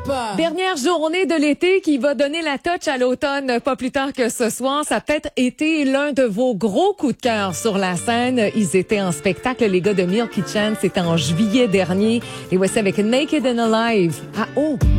Dernière journée de l'été qui va donner la touch à l'automne pas plus tard que ce soir. Ça a peut-être été l'un de vos gros coups de cœur sur la scène. Ils étaient en spectacle, les gars de Milky Chance. C'était en juillet dernier. Et voici avec Naked and Alive. Ah oh!